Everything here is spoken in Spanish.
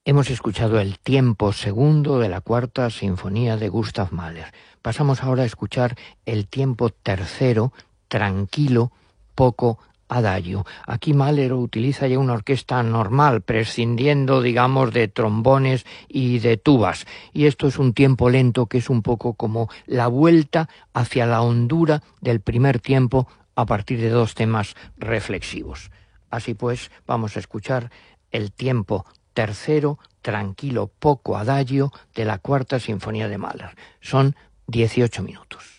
Hemos escuchado el tiempo segundo de la cuarta sinfonía de Gustav Mahler. Pasamos ahora a escuchar el tiempo tercero, tranquilo, poco adagio. Aquí Mahler utiliza ya una orquesta normal, prescindiendo, digamos, de trombones y de tubas. Y esto es un tiempo lento que es un poco como la vuelta hacia la hondura del primer tiempo a partir de dos temas reflexivos. Así pues, vamos a escuchar el tiempo tercero, tranquilo, poco adagio de la cuarta sinfonía de Mahler. Son 18 minutos.